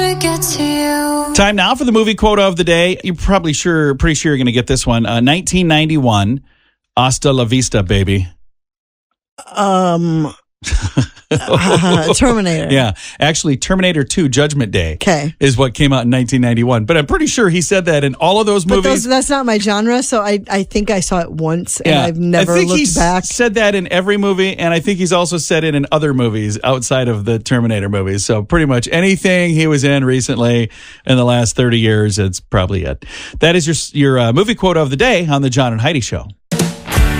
to get to you. Time now for the movie quote of the day. You're pretty sure you're going to get this one. 1991, Hasta la vista, baby. Terminator. Yeah, actually, Terminator 2 Judgment Day is what came out in 1991. But I'm pretty sure he said that in all of those movies. That's not my genre, so I think I saw it once, and I've never looked back. He said that in every movie, and I think he's also said it in other movies outside of the Terminator movies. So pretty much anything he was in recently in the last 30 years, it's probably it. That is your movie quote of the day on the John and Heidi Show.